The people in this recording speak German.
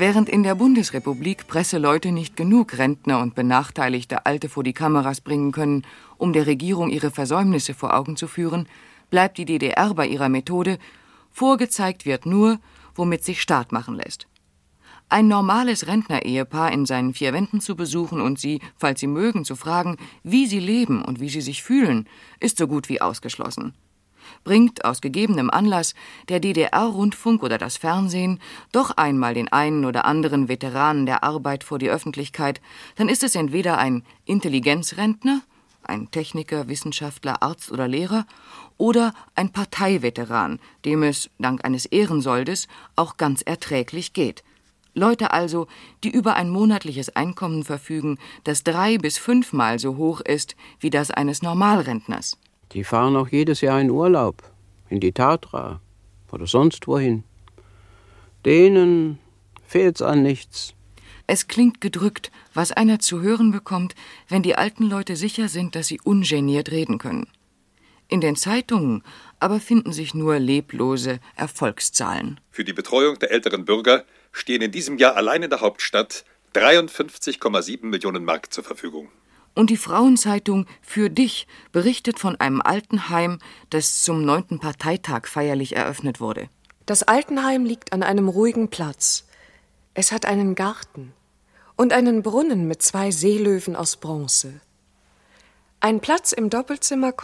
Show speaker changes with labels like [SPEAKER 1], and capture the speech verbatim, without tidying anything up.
[SPEAKER 1] Während in der Bundesrepublik Presseleute nicht genug Rentner und benachteiligte Alte vor die Kameras bringen können, um der Regierung ihre Versäumnisse vor Augen zu führen, bleibt die D D R bei ihrer Methode: vorgezeigt wird nur, womit sich Staat machen lässt. Ein normales Rentner-Ehepaar in seinen vier Wänden zu besuchen und sie, falls sie mögen, zu fragen, wie sie leben und wie sie sich fühlen, ist so gut wie ausgeschlossen. Bringt aus gegebenem Anlass der D D R-Rundfunk oder das Fernsehen doch einmal den einen oder anderen Veteranen der Arbeit vor die Öffentlichkeit, dann ist es entweder ein Intelligenzrentner, ein Techniker, Wissenschaftler, Arzt oder Lehrer, oder ein Parteiveteran, dem es, dank eines Ehrensoldes, auch ganz erträglich geht. Leute also, die über ein monatliches Einkommen verfügen, das drei- bis fünfmal so hoch ist wie das eines Normalrentners.
[SPEAKER 2] Die fahren auch jedes Jahr in Urlaub, in die Tatra oder sonst wohin. Denen fehlt's an nichts.
[SPEAKER 1] Es klingt gedrückt, was einer zu hören bekommt, wenn die alten Leute sicher sind, dass sie ungeniert reden können. In den Zeitungen aber finden sich nur leblose Erfolgszahlen.
[SPEAKER 3] Für die Betreuung der älteren Bürger stehen in diesem Jahr allein in der Hauptstadt dreiundfünfzig Komma sieben Millionen Mark zur Verfügung.
[SPEAKER 1] Und die Frauenzeitung Für dich berichtet von einem Altenheim, das zum neunten Parteitag feierlich eröffnet wurde.
[SPEAKER 4] Das Altenheim liegt an einem ruhigen Platz. Es hat einen Garten und einen Brunnen mit zwei Seelöwen aus Bronze. Ein Platz im Doppelzimmer